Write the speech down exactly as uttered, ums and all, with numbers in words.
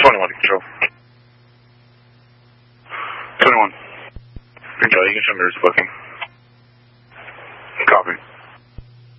twenty-one, control. twenty-one. Control, you can show me this booking.